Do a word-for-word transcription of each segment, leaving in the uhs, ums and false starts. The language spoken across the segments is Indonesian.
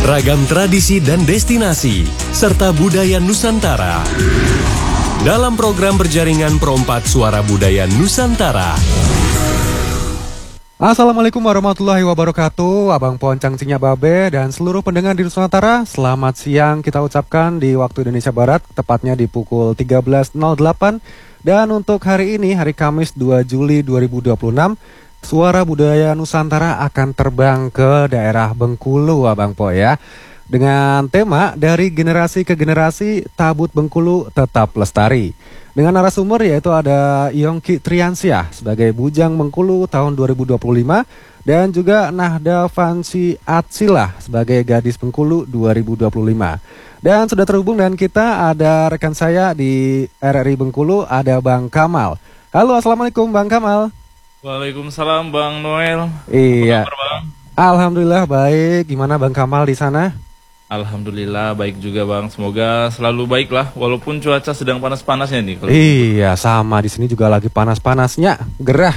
Ragam tradisi dan destinasi, serta budaya Nusantara. Dalam program berjaringan Perompak Suara Budaya Nusantara. Assalamualaikum warahmatullahi wabarakatuh, Abang Poncang Cinya Babe dan seluruh pendengar di Nusantara. Selamat siang kita ucapkan di waktu Indonesia Barat, tepatnya di pukul tiga belas nol delapan. Dan untuk hari ini, hari Kamis dua Juli dua ribu dua puluh enam, Suara Budaya Nusantara akan terbang ke daerah Bengkulu, Abang Po ya. Dengan tema dari generasi ke generasi, Tabut Bengkulu tetap lestari. Dengan narasumber yaitu ada Yongki Triansyah sebagai Bujang Bengkulu tahun dua ribu dua puluh lima dan juga Nahda Fansi Atsilah sebagai Gadis Bengkulu dua ribu dua puluh lima. Dan sudah terhubung dengan kita ada rekan saya di R R I Bengkulu, ada Bang Kamal. Halo, assalamualaikum Bang Kamal. Waalaikumsalam Bang Noel. Iya. Apa kabar, Bang? Alhamdulillah baik. Gimana Bang Kamal di sana? Alhamdulillah baik juga Bang. Semoga selalu baik lah walaupun cuaca sedang panas-panasnya nih. Kalau iya, sama di sini juga lagi panas-panasnya, gerah.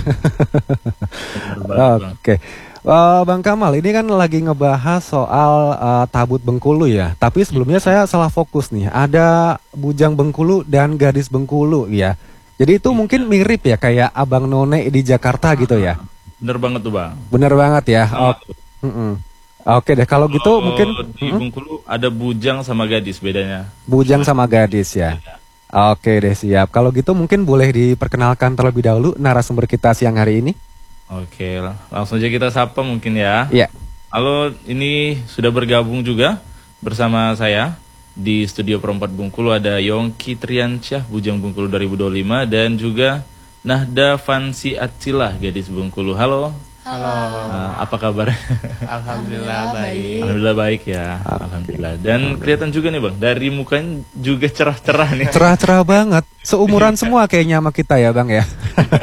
Oke. Okay. Uh, Bang Kamal, ini kan lagi ngebahas soal uh, Tabut Bengkulu ya. Tapi sebelumnya saya salah fokus nih. Ada Bujang Bengkulu dan Gadis Bengkulu ya. Jadi itu mungkin mirip ya kayak Abang None di Jakarta gitu ya. Bener banget tuh Bang. Bener banget ya. Oh, mm -mm. Oke deh, kalau gitu Oh, mungkin di Bengkulu ada bujang sama gadis bedanya. Bujang sama gadis ya. Oke deh, siap. Kalau gitu mungkin boleh diperkenalkan terlebih dahulu narasumber kita siang hari ini. Oke, langsung aja kita sapa mungkin ya. Iya. Halo, ini sudah bergabung juga bersama saya di studio Perompak Bengkulu ada Yongki Triansyah Bujang Bengkulu dua ribu dua puluh lima dan juga Nahda Fansi Atsilah Gadis Bengkulu. Halo. Halo. Uh, apa kabar? Alhamdulillah baik. Alhamdulillah baik ya. Alhamdulillah. Dan kelihatan juga nih Bang, dari mukanya juga cerah-cerah nih. Cerah-cerah banget. Seumuran semua kayaknya sama kita ya Bang ya.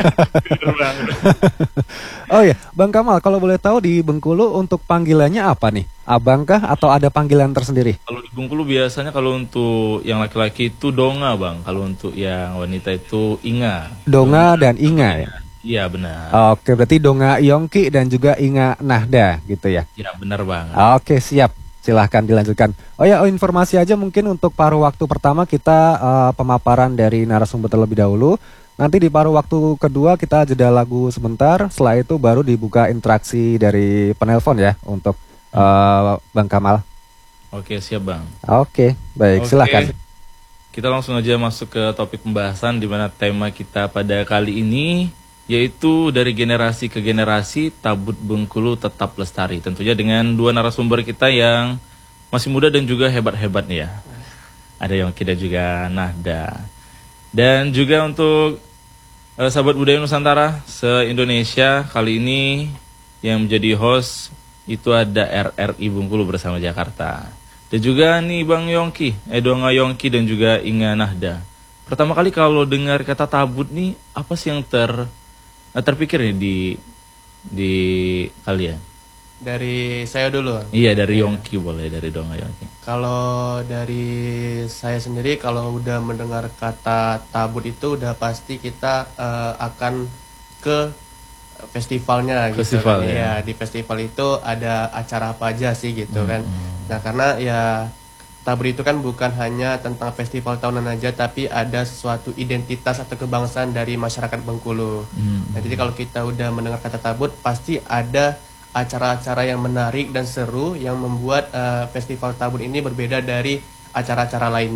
Oh ya, Bang Kamal, kalau boleh tahu di Bengkulu untuk panggilannya apa nih? Abang kah atau ada panggilan tersendiri? Kalau di Bengkulu biasanya kalau untuk yang laki-laki itu Donga Bang. Kalau untuk yang wanita itu Inga. Donga dan Inga ya? Iya benar. Oke, berarti Donga Yongki dan juga Inga Nahda gitu ya? Iya benar Bang. Oke, siap. Silahkan dilanjutkan. Oh ya, oh, informasi aja mungkin untuk paruh waktu pertama kita uh, pemaparan dari narasumber terlebih dahulu. Nanti di paruh waktu kedua kita jeda lagu sebentar. Setelah itu baru dibuka interaksi dari penelpon ya untuk uh, Bang Kamal. Oke, siap Bang. Oke, baik. Oke. Silahkan. Kita langsung aja masuk ke topik pembahasan di mana tema kita pada kali ini yaitu dari generasi ke generasi Tabut Bengkulu tetap lestari. Tentunya dengan dua narasumber kita yang masih muda dan juga hebat-hebat nih ya. Ada Yongki dan juga Nahda. Dan juga untuk uh, sahabat budaya Nusantara se-Indonesia kali ini yang menjadi host itu ada R R I Bengkulu bersama Jakarta. Dan juga nih Bang Yongki, eh Donga Yongki dan juga Inga Nahda. Pertama kali kalau dengar kata tabut nih, apa sih yang ter terpikir nih di di kalian? Dari saya dulu. Iya, dari Yongki boleh, dari Donga Yongki. Kalau dari saya sendiri, kalau udah mendengar kata tabut itu udah pasti kita uh, akan ke festivalnya gitu. Festival, kan. ya. Ya, di festival itu ada acara apa aja sih gitu Hmm. kan. Nah, karena ya Tabut itu kan bukan hanya tentang festival tahunan aja, tapi ada suatu identitas atau kebangsaan dari masyarakat Bengkulu. Hmm. Nah, jadi kalau kita udah mendengar kata tabut, pasti ada acara-acara yang menarik dan seru yang membuat uh, festival tabut ini berbeda dari acara-acara lainnya.